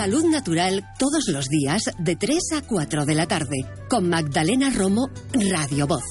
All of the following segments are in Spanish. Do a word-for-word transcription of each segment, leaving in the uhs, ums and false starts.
Salud Natural todos los días de tres a cuatro de la tarde con Magdalena Romo, Radio Voz.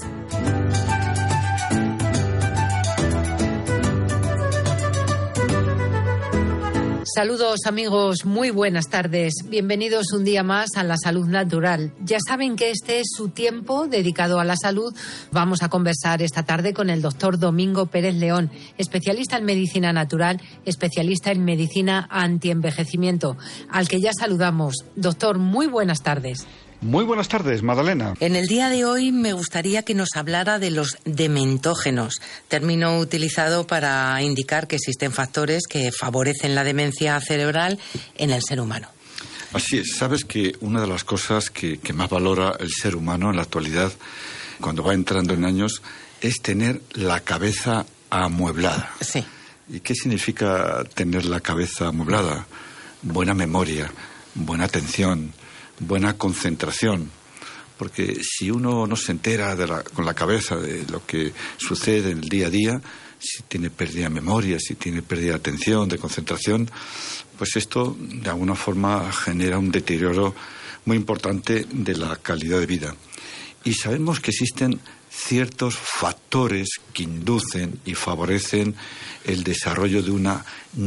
Saludos amigos, muy buenas tardes. Bienvenidos un día más a La Salud Natural. Ya saben que este es su tiempo dedicado a la salud. Vamos a conversar esta tarde con el doctor Domingo Pérez León, especialista en medicina natural, especialista en medicina antienvejecimiento, al que ya saludamos. Doctor, muy buenas tardes. Muy buenas tardes, Magdalena. En el día de hoy me gustaría que nos hablara de los dementógenos, término utilizado para indicar que existen factores que favorecen la demencia cerebral en el ser humano. Así es. Sabes que una de las cosas que, que más valora el ser humano en la actualidad, cuando va entrando en años, es tener la cabeza amueblada. Sí. ¿Y qué significa tener la cabeza amueblada? Buena memoria, buena atención, buena concentración, porque si uno no se entera de la, con la cabeza de lo que sucede en el día a día, si tiene pérdida de memoria, si tiene pérdida de atención, de concentración, pues esto de alguna forma genera un deterioro muy importante de la calidad de vida. Y sabemos que existen ciertos factores que inducen y favorecen el desarrollo de una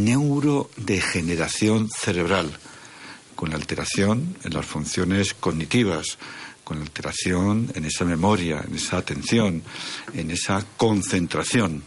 neurodegeneración cerebral, con alteración en las funciones cognitivas, con alteración en esa memoria, en esa atención, en esa concentración.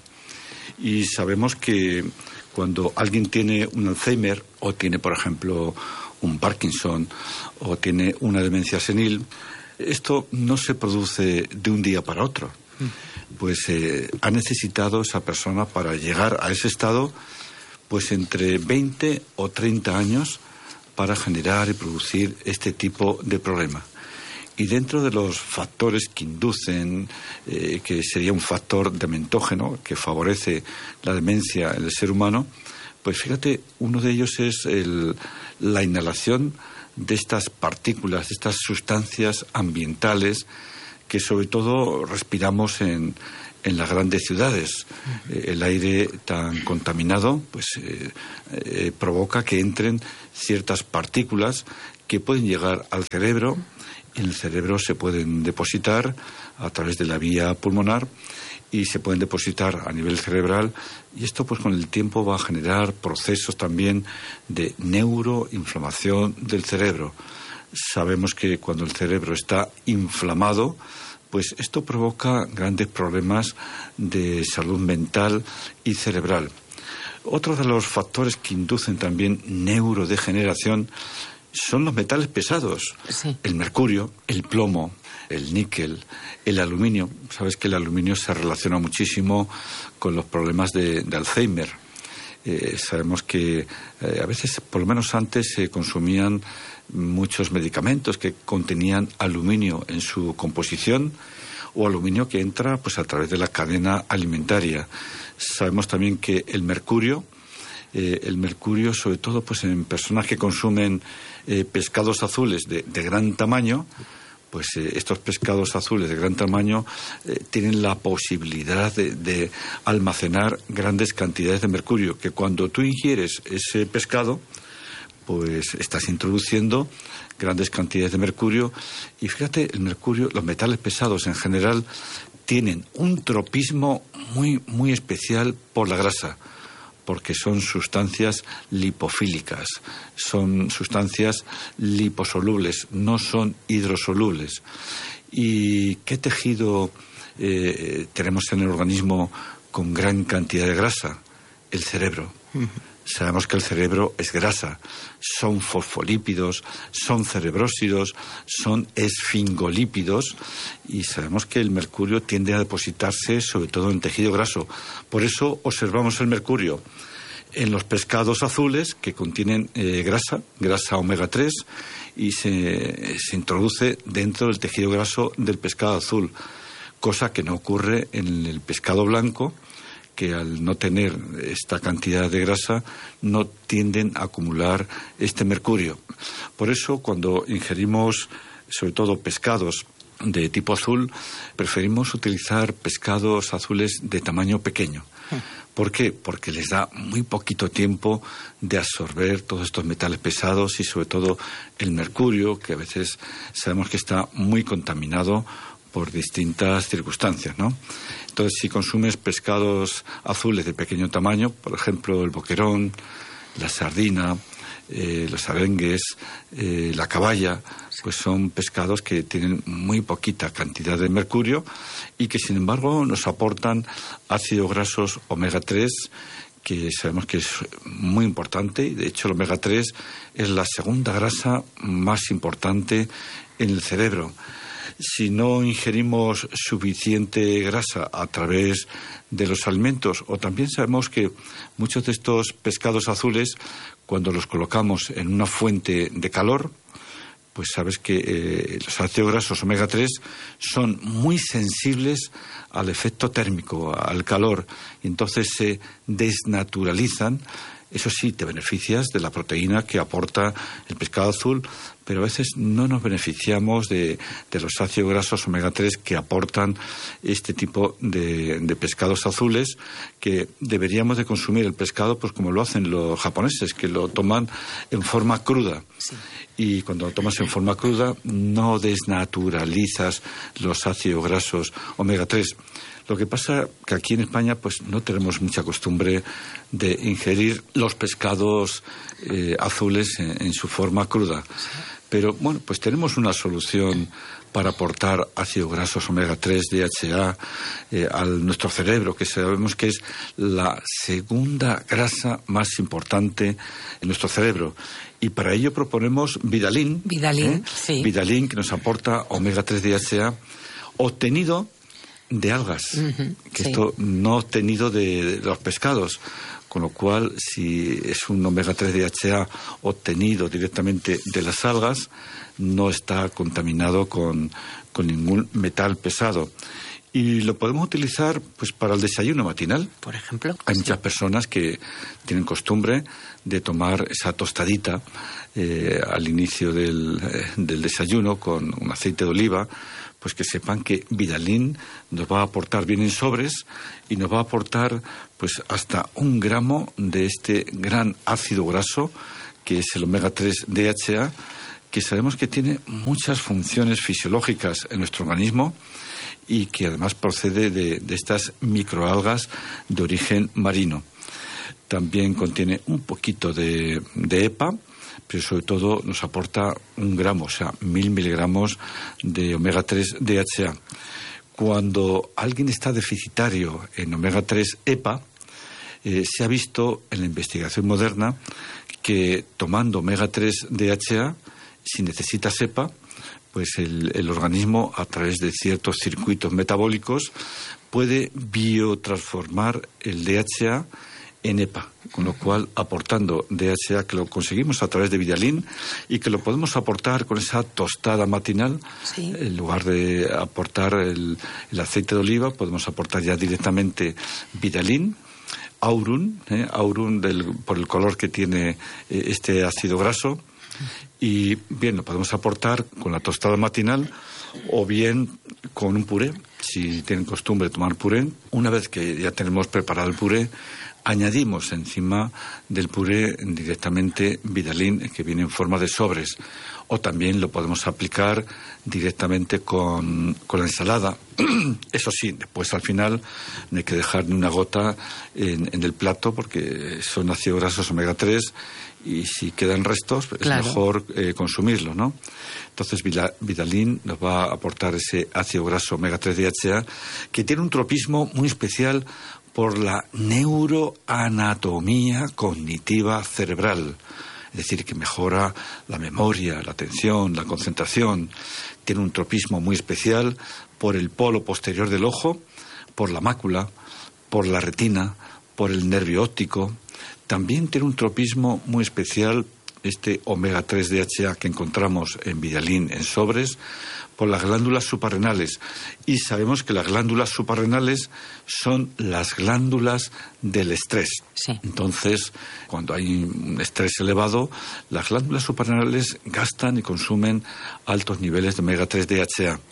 Y sabemos que cuando alguien tiene un Alzheimer o tiene, por ejemplo, un Parkinson o tiene una demencia senil, esto no se produce de un día para otro. Pues eh, ha necesitado esa persona para llegar a ese estado pues entre veinte o treinta años para generar y producir este tipo de problema. Y dentro de los factores que inducen, eh, que sería un factor dementógeno que favorece la demencia en el ser humano, pues fíjate, uno de ellos es el, la inhalación de estas partículas, de estas sustancias ambientales que sobre todo respiramos en, en las grandes ciudades. Eh, el aire tan contaminado pues eh, eh, provoca que entren ciertas partículas que pueden llegar al cerebro. En el cerebro se pueden depositar a través de la vía pulmonar y se pueden depositar a nivel cerebral, y esto pues con el tiempo va a generar procesos también de neuroinflamación del cerebro. Sabemos que cuando el cerebro está inflamado, pues esto provoca grandes problemas de salud mental y cerebral. Otro de los factores que inducen también neurodegeneración son los metales pesados. Sí. El mercurio, el plomo, el níquel, el aluminio. Sabes que el aluminio se relaciona muchísimo con los problemas de, de Alzheimer. Eh, sabemos que eh, a veces, por lo menos antes, se consumían muchos medicamentos que contenían aluminio en su composición, o aluminio que entra pues a través de la cadena alimentaria. Sabemos también que el mercurio, eh, el mercurio sobre todo pues en personas que consumen eh, pescados azules de, de gran tamaño, pues eh, estos pescados azules de gran tamaño eh, tienen la posibilidad de, de almacenar grandes cantidades de mercurio, que cuando tú ingieres ese pescado, pues estás introduciendo grandes cantidades de mercurio. Y fíjate, el mercurio, los metales pesados en general, tienen un tropismo muy, muy especial por la grasa, porque son sustancias lipofílicas, son sustancias liposolubles, no son hidrosolubles. ¿Y qué tejido eh, tenemos en el organismo con gran cantidad de grasa? El cerebro. Uh-huh. Sabemos que el cerebro es grasa, son fosfolípidos, son cerebrósidos, son esfingolípidos, y sabemos que el mercurio tiende a depositarse sobre todo en tejido graso. Por eso observamos el mercurio en los pescados azules que contienen eh, grasa, grasa omega tres, y se, se introduce dentro del tejido graso del pescado azul, cosa que no ocurre en el pescado blanco, que al no tener esta cantidad de grasa no tienden a acumular este mercurio. Por eso cuando ingerimos sobre todo pescados de tipo azul, preferimos utilizar pescados azules de tamaño pequeño. ¿Por qué? Porque les da muy poquito tiempo de absorber todos estos metales pesados y sobre todo el mercurio, que a veces sabemos que está muy contaminado por distintas circunstancias, ¿no? Entonces, si consumes pescados azules de pequeño tamaño, por ejemplo, el boquerón, la sardina, eh, los arengues, eh, la caballa, pues son pescados que tienen muy poquita cantidad de mercurio y que, sin embargo, nos aportan ácidos grasos omega tres, que sabemos que es muy importante, y de hecho el omega tres es la segunda grasa más importante en el cerebro. Si no ingerimos suficiente grasa a través de los alimentos, o también sabemos que muchos de estos pescados azules, cuando los colocamos en una fuente de calor, pues sabes que eh, los ácidos grasos omega tres son muy sensibles al efecto térmico, al calor, y entonces se desnaturalizan. Eso sí, te beneficias de la proteína que aporta el pescado azul, pero a veces no nos beneficiamos de, de los ácidos grasos omega tres que aportan este tipo de, de pescados azules, que deberíamos de consumir el pescado pues como lo hacen los japoneses, que lo toman en forma cruda. Sí. Y cuando lo tomas en forma cruda no desnaturalizas los ácidos grasos omega tres. Lo que pasa que aquí en España pues no tenemos mucha costumbre de ingerir los pescados eh, azules en, en su forma cruda. Pero bueno, pues tenemos una solución para aportar ácidos grasos omega tres, D H A, eh, a nuestro cerebro, que sabemos que es la segunda grasa más importante en nuestro cerebro. Y para ello proponemos Vidalin. Vidalin, ¿eh? sí. Vidalin, que nos aporta omega tres, D H A, obtenido de algas, uh-huh, que sí. Esto no obtenido de, de los pescados, con lo cual si es un omega tres D H A obtenido directamente de las algas, no está contaminado con, con ningún metal pesado. Y lo podemos utilizar pues para el desayuno matinal. Por ejemplo. Hay sí. muchas personas que tienen costumbre de tomar esa tostadita eh, al inicio del, eh, del desayuno con un aceite de oliva. Pues que sepan que Vidalin nos va a aportar bien en sobres y nos va a aportar pues hasta un gramo de este gran ácido graso que es el omega tres D H A, que sabemos que tiene muchas funciones fisiológicas en nuestro organismo y que además procede de, de estas microalgas de origen marino. También contiene un poquito de, de EPA, pero sobre todo nos aporta un gramo, o sea, mil miligramos de omega tres D H A. Cuando alguien está deficitario en omega tres EPA, eh, se ha visto en la investigación moderna que tomando omega tres D H A, si necesitas EPA, pues el, el organismo, a través de ciertos circuitos metabólicos, puede biotransformar el D H A en EPA, con lo cual aportando D H A, que lo conseguimos a través de Vidalin y que lo podemos aportar con esa tostada matinal, sí. En lugar de aportar el, el aceite de oliva, podemos aportar ya directamente Vidalin, Aurun, eh, Aurun del, por el color que tiene eh, este ácido graso, y bien, lo podemos aportar con la tostada matinal o bien con un puré, si tienen costumbre de tomar puré. Una vez que ya tenemos preparado el puré, añadimos encima del puré directamente Vidalin, que viene en forma de sobres, o también lo podemos aplicar directamente con, con la ensalada. Eso sí, después al final no hay que dejar ni una gota en, en el plato, porque son ácidos grasos omega tres y si quedan restos pues claro. Es mejor eh, consumirlo, ¿no? Entonces Vidalin nos va a aportar ese ácido graso omega tres D H A, que tiene un tropismo muy especial por la neuroanatomía cognitiva cerebral. Es decir, que mejora la memoria, la atención, la concentración. Tiene un tropismo muy especial por el polo posterior del ojo, por la mácula, por la retina, por el nervio óptico. También tiene un tropismo muy especial este omega tres D H A que encontramos en Vidalin en sobres, por las glándulas suprarrenales. Y sabemos que las glándulas suprarrenales son las glándulas del estrés. Sí. Entonces, cuando hay un estrés elevado, las glándulas suprarrenales gastan y consumen altos niveles de omega tres D H A.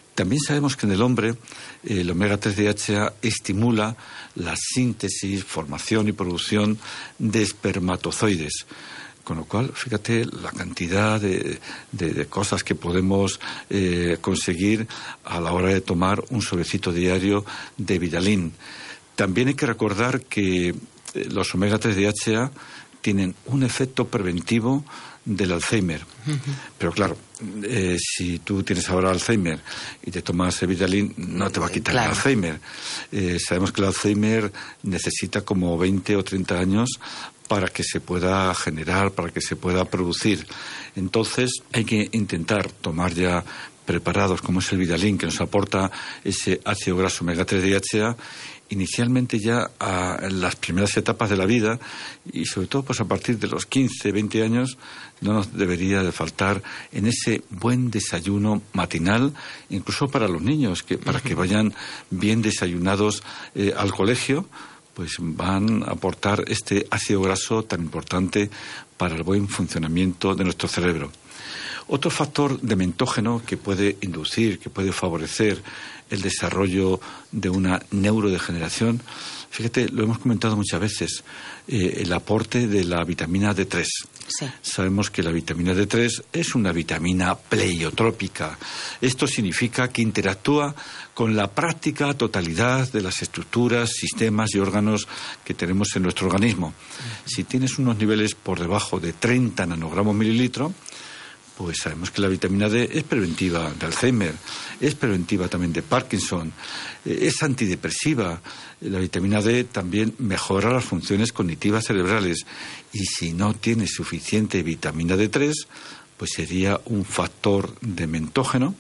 También sabemos que en el hombre eh, el omega tres D H A estimula la síntesis, formación y producción de espermatozoides. Con lo cual, fíjate la cantidad de, de, de cosas que podemos eh, conseguir a la hora de tomar un sobrecito diario de Vidalin. También hay que recordar que los omega tres D H A tienen un efecto preventivo del Alzheimer. Uh-huh. Pero claro, eh, si tú tienes ahora Alzheimer y te tomas Vidalin, no te va a quitar claro. el Alzheimer. Eh, sabemos que el Alzheimer necesita como veinte o treinta años para que se pueda generar, para que se pueda producir. Entonces hay que intentar tomar ya preparados, como es el Vidalin, que nos aporta ese ácido graso omega tres D H A, inicialmente ya a, en las primeras etapas de la vida, y sobre todo pues a partir de los quince, veinte años, no nos debería de faltar en ese buen desayuno matinal, incluso para los niños, que para que vayan bien desayunados eh, al colegio, pues van a aportar este ácido graso tan importante para el buen funcionamiento de nuestro cerebro. Otro factor dementógeno que puede inducir, que puede favorecer el desarrollo de una neurodegeneración, fíjate, lo hemos comentado muchas veces, eh, el aporte de la vitamina D tres. Sí. Sabemos que la vitamina D tres es una vitamina pleiotrópica. Esto significa que interactúa con la práctica totalidad de las estructuras, sistemas y órganos que tenemos en nuestro organismo. Si tienes unos niveles por debajo de treinta nanogramos mililitro, pues sabemos que la vitamina D es preventiva de Alzheimer, es preventiva también de Parkinson, es antidepresiva. La vitamina D también mejora las funciones cognitivas cerebrales. Y si no tienes suficiente vitamina D tres, pues sería un factor dementógeno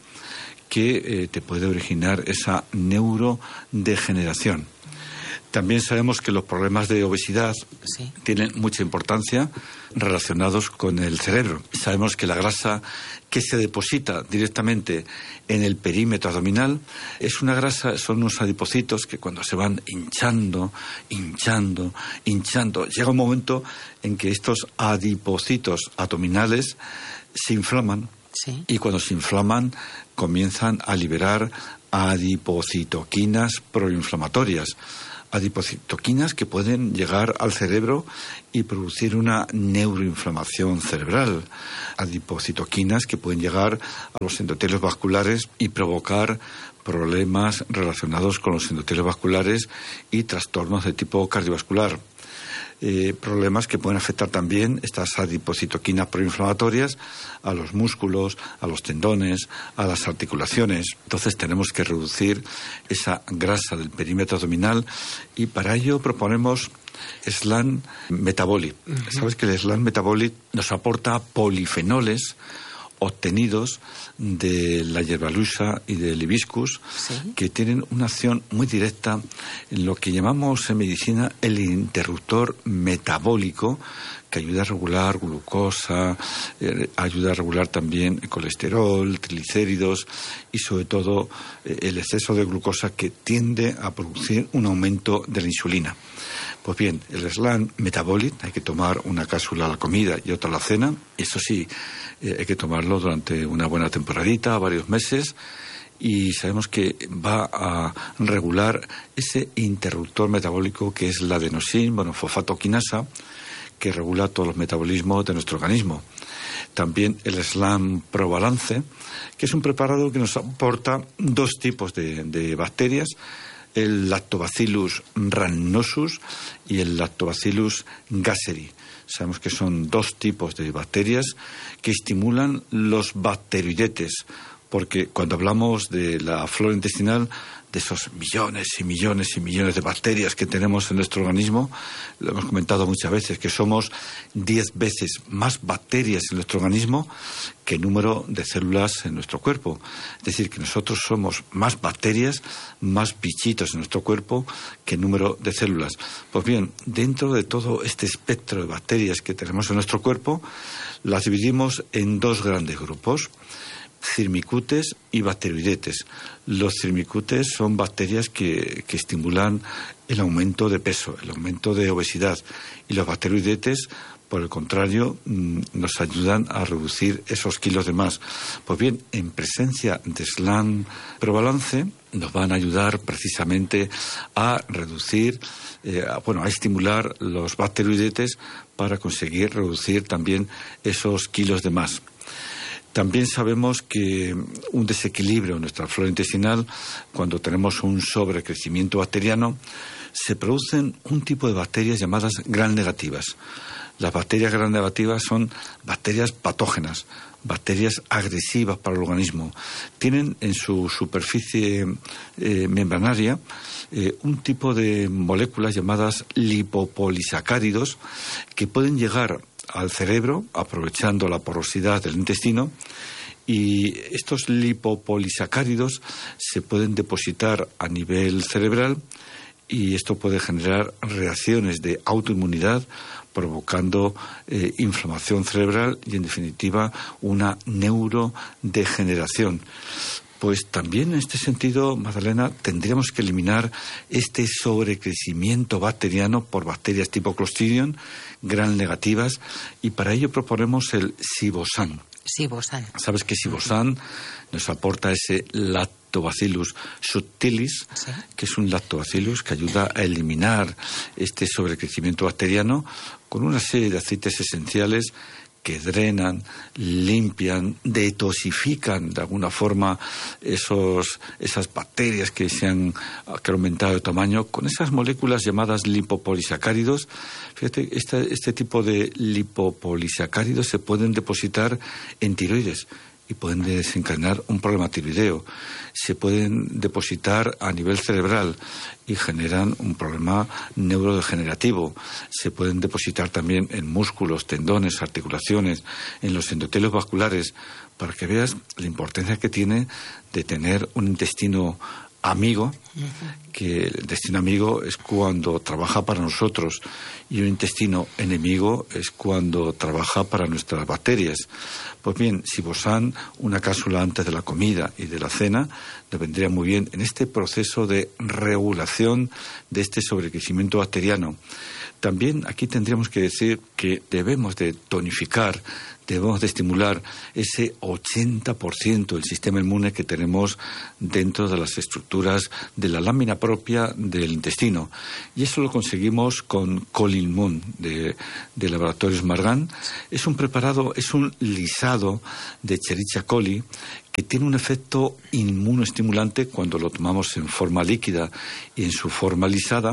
que eh, te puede originar esa neurodegeneración. También sabemos que los problemas de obesidad sí. tienen mucha importancia relacionados con el cerebro. Sabemos que la grasa que se deposita directamente en el perímetro abdominal es una grasa, son unos adipocitos que cuando se van hinchando, hinchando, hinchando, llega un momento en que estos adipocitos abdominales se inflaman sí. y cuando se inflaman comienzan a liberar adipocitoquinas proinflamatorias. Adipocitoquinas que pueden llegar al cerebro y producir una neuroinflamación cerebral. Adipocitoquinas que pueden llegar a los endotelios vasculares y provocar problemas relacionados con los endotelios vasculares y trastornos de tipo cardiovascular. Eh, problemas que pueden afectar también estas adipocitoquinas proinflamatorias a los músculos, a los tendones, a las articulaciones. Entonces tenemos que reducir esa grasa del perímetro abdominal y para ello proponemos Slan Metabolic. Uh-huh. Sabes que el Slan Metabolic nos aporta polifenoles obtenidos de la hierbalusa y del hibiscus, ¿sí? que tienen una acción muy directa en lo que llamamos en medicina el interruptor metabólico, que ayuda a regular glucosa, eh, ayuda a regular también colesterol, triglicéridos y sobre todo eh, el exceso de glucosa que tiende a producir un aumento de la insulina. Pues bien, el Slan Metabolic hay que tomar una cápsula a la comida y otra a la cena. Eso sí, eh, hay que tomarlo durante una buena temporadita, varios meses, y sabemos que va a regular ese interruptor metabólico que es la adenosin monofosfato quinasa, que regula todos los metabolismos de nuestro organismo. También el Slan Probalance, que es un preparado que nos aporta dos tipos de, de bacterias, el Lactobacillus rhamnosus y el Lactobacillus gasseri. Sabemos que son dos tipos de bacterias que estimulan los bacteroidetes, porque cuando hablamos de la flora intestinal, de esos millones y millones y millones de bacterias que tenemos en nuestro organismo, lo hemos comentado muchas veces, que somos diez veces más bacterias en nuestro organismo que el número de células en nuestro cuerpo. Es decir, que nosotros somos más bacterias, más bichitos en nuestro cuerpo que el número de células. Pues bien, dentro de todo este espectro de bacterias que tenemos en nuestro cuerpo, las dividimos en dos grandes grupos: Firmicutes y bacteroidetes. Los firmicutes son bacterias que, que estimulan el aumento de peso, el aumento de obesidad, y los bacteroidetes Por el contrario, nos ayudan a reducir esos kilos de más. Pues bien, en presencia de Slan Probalance nos van a ayudar precisamente a reducir, eh, a, bueno, a estimular los bacteroidetes para conseguir reducir también esos kilos de más. También sabemos que un desequilibrio en nuestra flora intestinal, cuando tenemos un sobrecrecimiento bacteriano, se producen un tipo de bacterias llamadas gram negativas. Las bacterias gram negativas son bacterias patógenas, bacterias agresivas para el organismo. Tienen en su superficie eh, membranaria eh, un tipo de moléculas llamadas lipopolisacáridos que pueden llegar al cerebro aprovechando la porosidad del intestino, y estos lipopolisacáridos se pueden depositar a nivel cerebral y esto puede generar reacciones de autoinmunidad provocando eh, inflamación cerebral y, en definitiva, una neurodegeneración. Pues también en este sentido, Magdalena, tendríamos que eliminar este sobrecrecimiento bacteriano por bacterias tipo Clostridium, gram negativas, y para ello proponemos el Sibosan. Sibosan. Sabes que Sibosan nos aporta ese Lactobacillus subtilis, ¿sí?, que es un lactobacillus que ayuda a eliminar este sobrecrecimiento bacteriano con una serie de aceites esenciales que drenan, limpian, detoxifican de alguna forma esos, esas bacterias que se han, que han aumentado de tamaño con esas moléculas llamadas lipopolisacáridos. Fíjate, este, este tipo de lipopolisacáridos se pueden depositar en tiroides y pueden desencadenar un problema tiroideo. Se pueden depositar a nivel cerebral y generan un problema neurodegenerativo. Se pueden depositar también en músculos, tendones, articulaciones, en los endotelios vasculares, para que veas la importancia que tiene de tener un intestino amigo, que el intestino amigo es cuando trabaja para nosotros y un intestino enemigo es cuando trabaja para nuestras bacterias. Pues bien, Sibosan, una cápsula antes de la comida y de la cena, nos vendría muy bien en este proceso de regulación de este sobrecrecimiento bacteriano. También aquí tendríamos que decir que debemos de tonificar, debemos de estimular ese ochenta por ciento del sistema inmune que tenemos dentro de las estructuras de la lámina propia del intestino. Y eso lo conseguimos con Colinmun de, de Laboratorios Margan. Es un preparado, es un lisado de Escherichia coli que tiene un efecto inmunoestimulante cuando lo tomamos en forma líquida y en su forma lisada.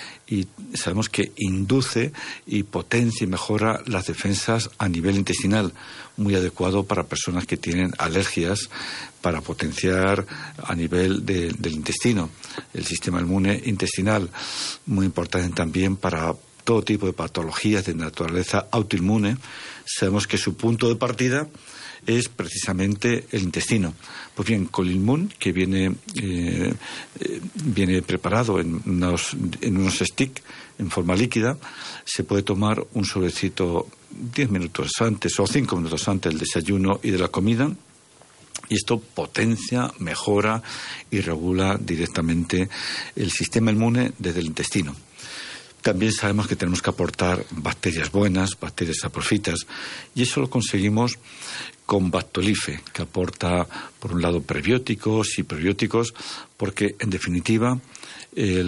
Y sabemos que induce y potencia y mejora las defensas a nivel intestinal, muy adecuado para personas que tienen alergias, para potenciar a nivel de, del intestino el sistema inmune intestinal, muy importante también para todo tipo de patologías de naturaleza autoinmune. Sabemos que su punto de partida es precisamente el intestino. Pues bien, Colinmun, que viene eh, eh, viene preparado en unos, en unos sticks en forma líquida, se puede tomar un sobrecito diez minutos antes o cinco minutos antes del desayuno y de la comida, y esto potencia, mejora y regula directamente el sistema inmune desde el intestino. También sabemos que tenemos que aportar bacterias buenas, bacterias saprofitas, y eso lo conseguimos con Bactolife, que aporta, por un lado, prebióticos y probióticos, porque, en definitiva, el